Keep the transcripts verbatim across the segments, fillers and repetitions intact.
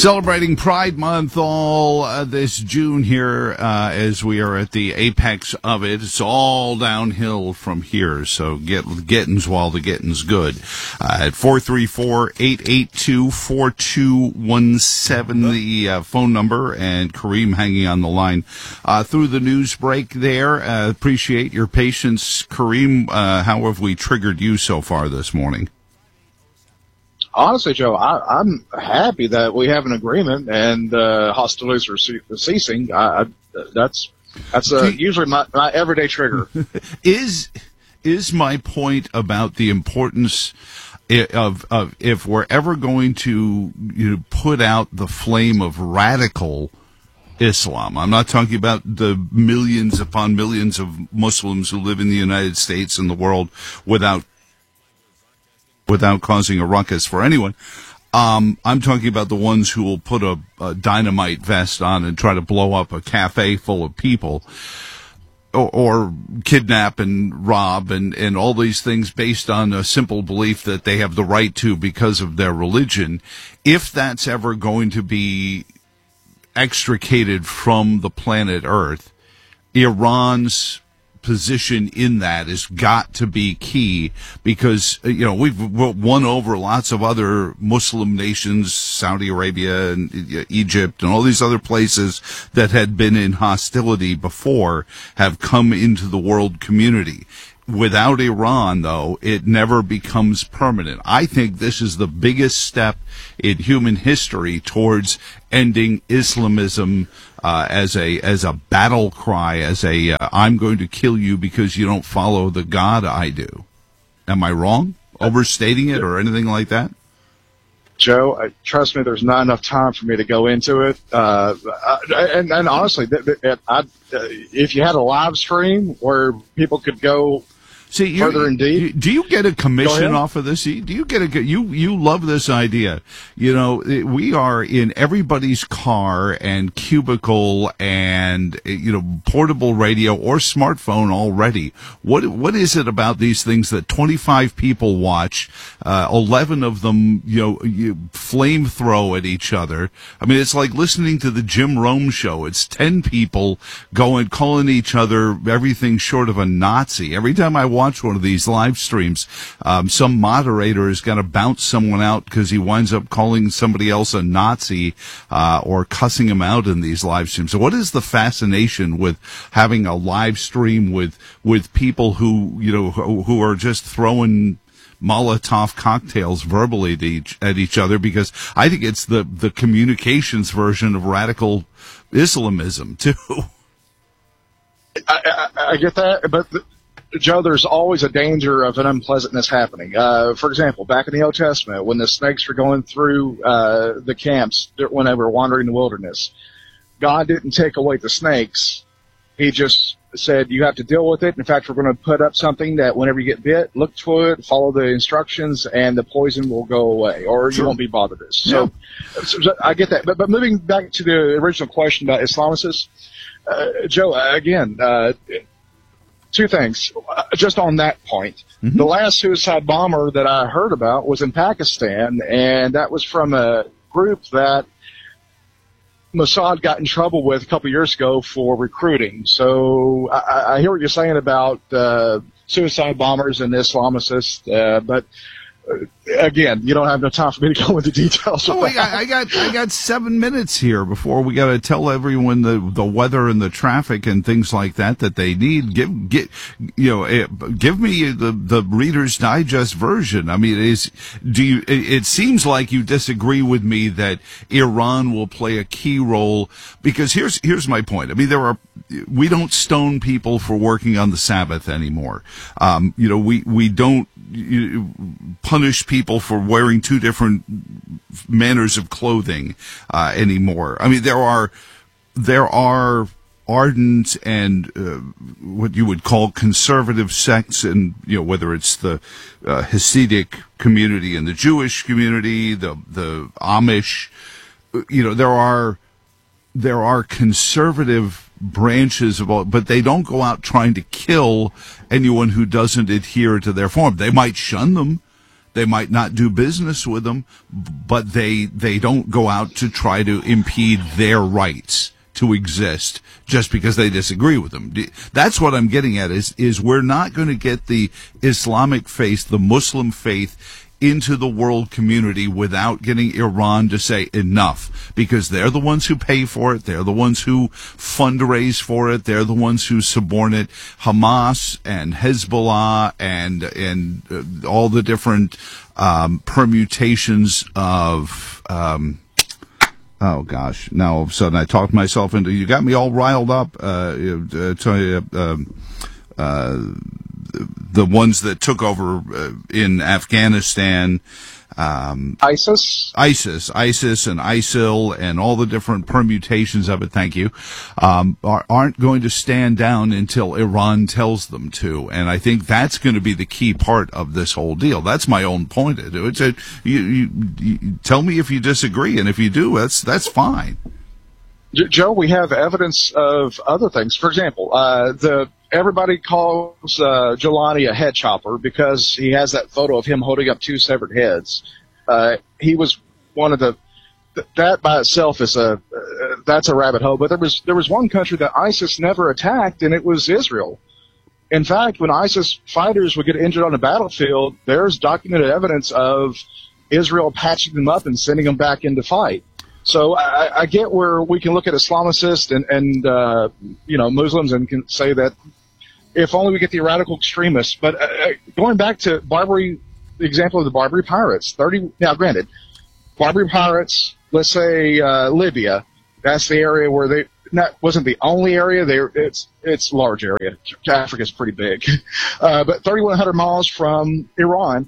Celebrating Pride Month all uh, this June here uh, as we are at the apex of it. It's all downhill from here, so get gettin's while the gettin's good. Uh, at four three four, eight eight two, four two one seven, the uh, phone number, and Kareem hanging on the line uh, through the news break there. Uh, appreciate your patience, Kareem. Uh, how have we triggered you so far this morning? Honestly, Joe, I, I'm happy that we have an agreement and uh, hostilities are ce- ceasing. I, I, that's that's uh, usually my, my everyday trigger. is is my point about the importance of of if we're ever going to, you know, put out the flame of radical Islam? I'm not talking about the millions upon millions of Muslims who live in the United States and the world without. without causing a ruckus for anyone. Um, I'm talking about the ones who will put a, a dynamite vest on and try to blow up a cafe full of people, or, or kidnap and rob and, and all these things based on a simple belief that they have the right to because of their religion. If that's ever going to be extricated from the planet Earth, Iran's position in that has got to be key, because, you know, we've won over lots of other Muslim nations, Saudi Arabia and Egypt and all these other places that had been in hostility before have come into the world community. Without Iran, though, it never becomes permanent. I think this is the biggest step in human history towards ending Islamism uh, as a as a battle cry, as a uh, I'm going to kill you because you don't follow the God I do. Am I wrong? Overstating it or anything like that? Joe, I, trust me, there's not enough time for me to go into it. Uh, I, and, and honestly, th- th- I, uh, if you had a live stream where people could go See, you, further in deep. You, do you get a commission off of this? Do you get a you you love this idea? You know, we are in everybody's car and cubicle and, you know, portable radio or smartphone already. What what is it about these things that twenty-five people watch, uh, eleven of them, you know, you flame throw at each other? I mean, it's like listening to the Jim Rome show. It's ten people going calling each other everything short of a Nazi. Every time I watch watch one of these live streams, um, some moderator is going to bounce someone out because he winds up calling somebody else a Nazi uh, or cussing him out in these live streams. So what is the fascination with having a live stream with with people who, you know, who, who are just throwing Molotov cocktails verbally at each, at each other? Because I think it's the, the communications version of radical Islamism, too. I, I, I get that, but the, Joe, there's always a danger of an unpleasantness happening. Uh, for example, back in the Old Testament, when the snakes were going through uh, the camps when they were wandering the wilderness, God didn't take away the snakes. He just said, you have to deal with it. In fact, we're going to put up something that whenever you get bit, look to it, follow the instructions, and the poison will go away, or sure. you won't be bothered with. So, yeah. so I get that. But, but moving back to the original question about Islamicists, uh, Joe, again, uh, two things. Just on that point, mm-hmm. the last suicide bomber that I heard about was in Pakistan, and that was from a group that Mossad got in trouble with a couple of years ago for recruiting. So I, I hear what you're saying about uh, suicide bombers and Islamicists, uh, but uh, again, you don't have enough time for me to go into details. Oh, I got, I got, I got seven minutes here before we got to tell everyone the the weather and the traffic and things like that that they need. Give, get, you know, give me the the Reader's Digest version. I mean, is do you? It, it seems like you disagree with me that Iran will play a key role, because here's here's my point. I mean, there are we don't stone people for working on the Sabbath anymore. Um, you know, we we don't you, punish people for wearing two different manners of clothing uh, anymore. I mean, there are there are ardent and uh, what you would call conservative sects, and you know, whether it's the uh, Hasidic community and the Jewish community, the the Amish. You know, there are there are conservative branches of all, but they don't go out trying to kill anyone who doesn't adhere to their form. They might shun them. They might not do business with them, but they they don't go out to try to impede their rights to exist just because they disagree with them. That's what I'm getting at is is we're not going to get the Islamic faith, the Muslim faith, into the world community without getting Iran to say enough, because they're the ones who pay for it. They're the ones who fundraise for it. They're the ones who subordinate Hamas and Hezbollah and and uh, all the different um, permutations of. Um, oh gosh! Now all of a sudden I talked myself into. You got me all riled up. Uh, uh, to, uh, um, uh, the ones that took over uh, in Afghanistan, um, ISIS, ISIS, ISIS, and ISIL, and all the different permutations of it. Thank you. Um, are, aren't going to stand down until Iran tells them to, and I think that's going to be the key part of this whole deal. That's my own point. It's a, you, you, you tell me if you disagree, and if you do, that's that's fine. Joe, we have evidence of other things. For example, uh, the everybody calls uh, Jelani a head chopper because he has that photo of him holding up two severed heads. Uh, he was one of the th- that by itself is a uh, that's a rabbit hole. But there was there was one country that ISIS never attacked, and it was Israel. In fact, when ISIS fighters would get injured on the battlefield, there's documented evidence of Israel patching them up and sending them back in to fight. So I, I get where we can look at Islamicists and, and uh, you know, Muslims and can say that if only we get the radical extremists. But uh, going back to Barbary, the example of the Barbary pirates, thirty now granted, Barbary pirates, let's say uh, Libya, that's the area where they that wasn't the only area. They it's it's a large area. Africa's pretty big, uh, but thirty-one hundred miles from Iran.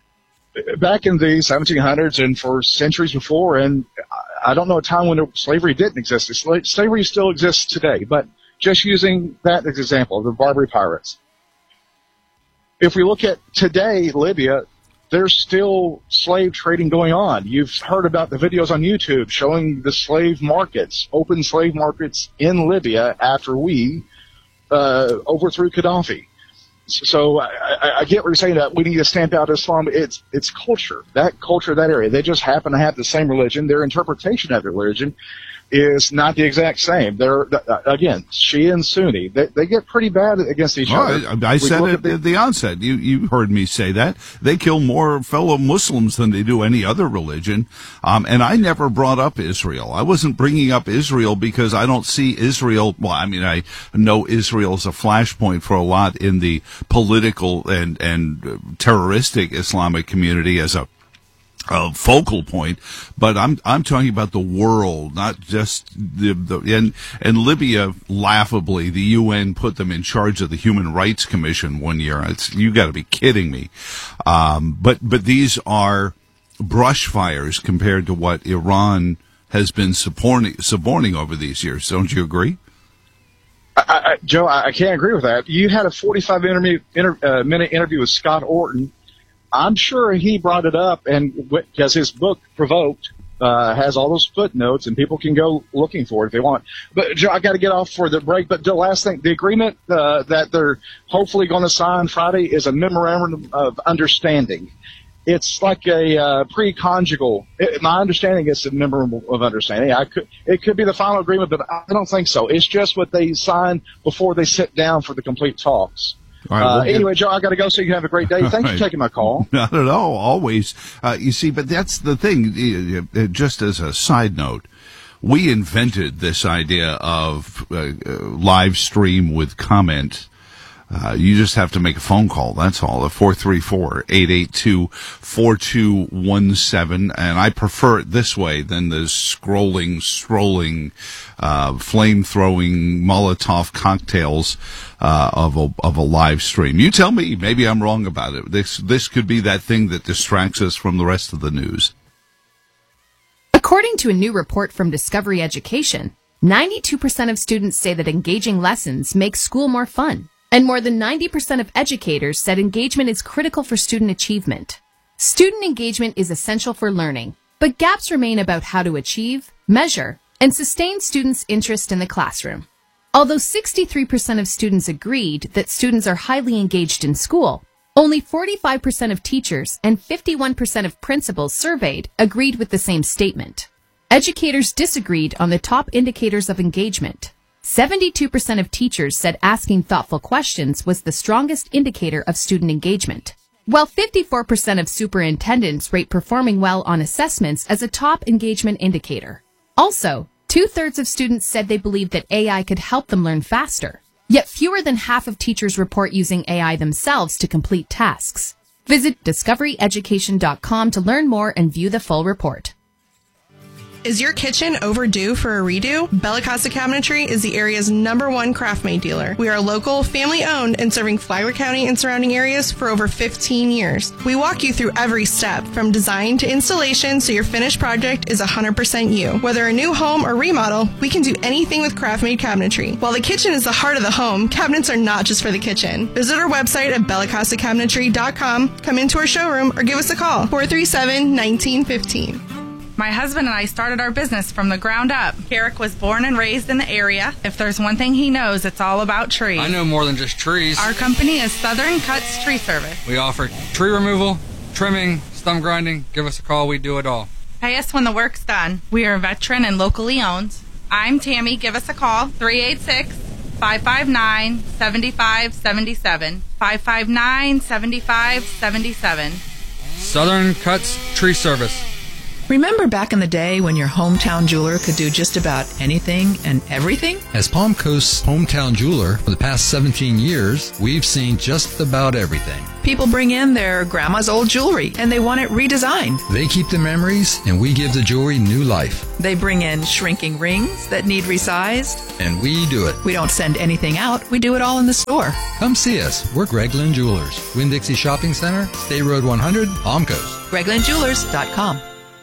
Back in the seventeen hundreds and for centuries before, and I don't know a time when slavery didn't exist. Slavery still exists today, but just using that as an example, the Barbary pirates. If we look at today, Libya, there's still slave trading going on. You've heard about the videos on YouTube showing the slave markets, open slave markets in Libya after we uh, overthrew Gaddafi. So I, I, I get what you're saying, that we need to stamp out Islam. It's it's culture, that culture, that area. They just happen to have the same religion. Their interpretation of the religion is not the exact same. They're, again, Shia and Sunni. They, they get pretty bad against each well, other. I, I said it the, at the onset. You you heard me say that. They kill more fellow Muslims than they do any other religion. Um, and I never brought up Israel. I wasn't bringing up Israel because I don't see Israel. Well, I mean, I know Israel is a flashpoint for a lot in the political and, and terroristic Islamic community as a a focal point, but I'm I'm talking about the world, not just the the and and Libya. Laughably, the U N put them in charge of the Human Rights Commission one year. It's, you got to be kidding me. Um, but but these are brush fires compared to what Iran has been suborning, suborning over these years. Don't you agree? I, I, Joe, I, I can't agree with that. You had a forty-five interview, inter, uh, minute interview with Scott Orton. I'm sure he brought it up, and because his book, Provoked, uh, has all those footnotes, and people can go looking for it if they want. But, Joe, I got to get off for the break. But the last thing, the agreement uh, that they're hopefully going to sign Friday is a memorandum of understanding. It's like a uh, pre-conjugal. It, my understanding is a memorandum of understanding. I could, it could be the final agreement, but I don't think so. It's just what they sign before they sit down for the complete talks. All right, uh, anyway, Joe, I got to go, so you have a great day. Thanks right. for taking my call. Not at all, always. Uh, you see, but that's the thing. Just as a side note, we invented this idea of uh, live stream with comment. Uh, you just have to make a phone call. That's all. At four three four, eight eight two, four two one seven. And I prefer it this way than the scrolling, strolling, uh, flame-throwing Molotov cocktails, uh, of a, of a live stream. You tell me. Maybe I'm wrong about it. This, this could be that thing that distracts us from the rest of the news. According to a new report from Discovery Education, ninety-two percent of students say that engaging lessons make school more fun. And more than ninety percent of educators said engagement is critical for student achievement. Student engagement is essential for learning, but gaps remain about how to achieve, measure, and sustain students' interest in the classroom. Although sixty-three percent of students agreed that students are highly engaged in school, Only forty-five percent of teachers and fifty-one percent of principals surveyed agreed with the same statement. Educators disagreed on the top indicators of engagement. seventy-two percent of teachers said asking thoughtful questions was the strongest indicator of student engagement, while fifty-four percent of superintendents rate performing well on assessments as a top engagement indicator. Also, two-thirds of students said they believed that A I could help them learn faster. Yet fewer than half of teachers report using A I themselves to complete tasks. Visit discovery education dot com to learn more and view the full report. Is your kitchen overdue for a redo? Bella Costa Cabinetry is the area's number one craft-made dealer. We are local, family-owned, and serving Flagler County and surrounding areas for over fifteen years. We walk you through every step, from design to installation, so your finished project is one hundred percent you. Whether a new home or remodel, we can do anything with craft-made cabinetry. While the kitchen is the heart of the home, cabinets are not just for the kitchen. Visit our website at bella costa cabinetry dot com, come into our showroom, or give us a call, four three seven, one nine one five. My husband and I started our business from the ground up. Carrick was born and raised in the area. If there's one thing he knows, it's all about trees. I know more than just trees. Our company is Southern Cuts Tree Service. We offer tree removal, trimming, stump grinding. Give us a call. We do it all. Pay us when the work's done. We are veteran and locally owned. I'm Tammy. Give us a call, three eight six, five five nine, seven five seven seven, five five nine, seven five seven seven. Southern Cuts Tree Service. Remember back in the day when your hometown jeweler could do just about anything and everything? As Palm Coast's hometown jeweler for the past seventeen years, we've seen just about everything. People bring in their grandma's old jewelry and they want it redesigned. They keep the memories and we give the jewelry new life. They bring in shrinking rings that need resized. And we do it. We don't send anything out. We do it all in the store. Come see us. We're Greg Lynn Jewelers. Winn-Dixie Shopping Center, State Road one hundred, Palm Coast. greg lynn jewelers dot com.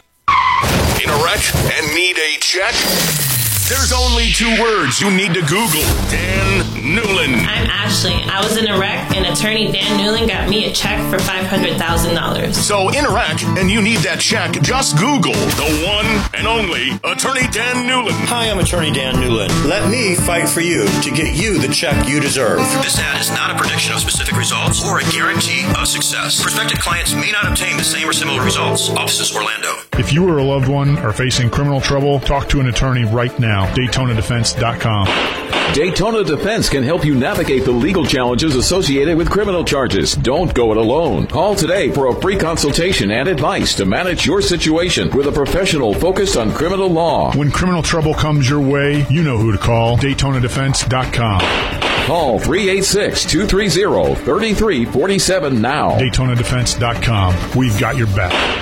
In a wreck and need a check? There's only two words you need to Google. Dan Newlin. I'm Ashley. I was in a wreck, and attorney Dan Newlin got me a check for five hundred thousand dollars. So in a wreck and you need that check, just Google the one and only attorney Dan Newlin. Hi, I'm attorney Dan Newlin. Let me fight for you to get you the check you deserve. This ad is not a prediction of specific results or a guarantee of success. Prospective clients may not obtain the same or similar results. Offices Orlando. If you or a loved one are facing criminal trouble, talk to an attorney right now. Daytona Defense dot com. Daytona Defense can help you navigate the legal challenges associated with criminal charges. Don't go it alone. Call today for a free consultation and advice to manage your situation with a professional focused on criminal law. When criminal trouble comes your way, you know who to call. Daytona Defense dot com. Call three eight six, two three zero, three three four seven now. Daytona Defense dot com. We've got your back.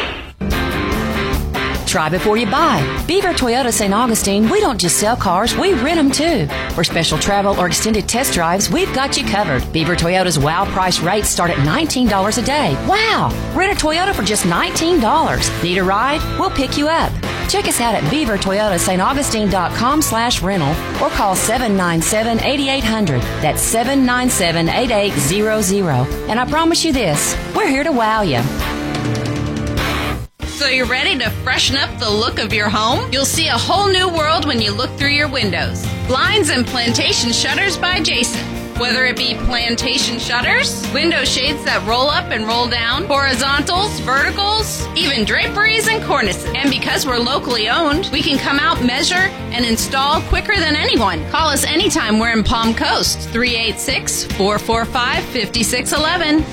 Try before you buy. Beaver Toyota Saint Augustine, we don't just sell cars, we rent them too. For special travel or extended test drives, we've got you covered. Beaver Toyota's wow price rates start at nineteen dollars a day. Wow! Rent a Toyota for just nineteen dollars. Need a ride? We'll pick you up. Check us out at beaver toyota saint augustine dot com slash rental or call seven nine seven, eight eight zero zero. That's seven nine seven, eight eight zero zero. And I promise you this, we're here to wow you. So you're ready to freshen up the look of your home? You'll see a whole new world when you look through your windows. Blinds and Plantation Shutters by Jason. Whether it be plantation shutters, window shades that roll up and roll down, horizontals, verticals, even draperies and cornices. And because we're locally owned, we can come out, measure, and install quicker than anyone. Call us anytime we're in Palm Coast, three eight six, four four five, five six one one.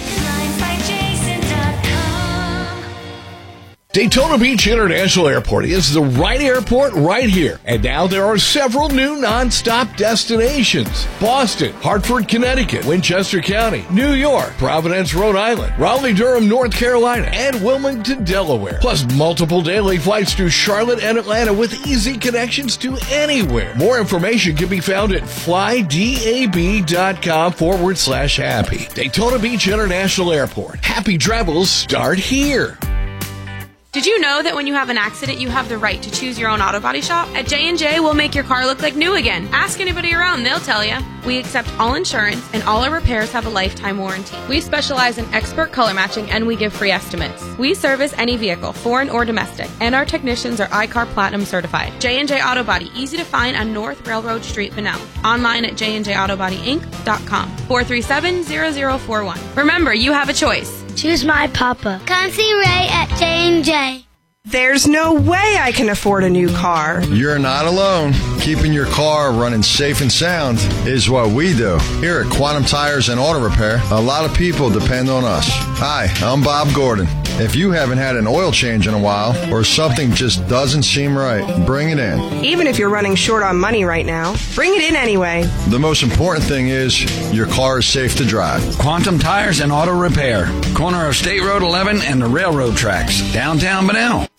Daytona Beach International Airport is the right airport right here. And now there are several new non-stop destinations. Boston, Hartford, Connecticut, Winchester County, New York, Providence, Rhode Island, Raleigh-Durham, North Carolina, and Wilmington, Delaware. Plus multiple daily flights to Charlotte and Atlanta with easy connections to anywhere. More information can be found at flydab.com forward slash happy. Daytona Beach International Airport. Happy travels start here. Did you know that when you have an accident, you have the right to choose your own auto body shop? At J and J, we'll make your car look like new again. Ask anybody around, they'll tell you. We accept all insurance, and all our repairs have a lifetime warranty. We specialize in expert color matching, and we give free estimates. We service any vehicle, foreign or domestic, and our technicians are I C A R Platinum certified. J and J Auto Body, easy to find on North Railroad Street, Pinellas. Online at j and j auto body inc dot com. four three seven, zero zero four one. Remember, you have a choice. Choose my papa. Come see Ray at J and J. There's no way I can afford a new car. You're not alone. Keeping your car running safe and sound is what we do. Here at Quantum Tires and Auto Repair, a lot of people depend on us. Hi, I'm Bob Gordon. If you haven't had an oil change in a while or something just doesn't seem right, bring it in. Even if you're running short on money right now, bring it in anyway. The most important thing is your car is safe to drive. Quantum Tires and Auto Repair, corner of State Road eleven and the railroad tracks, downtown Bunnell.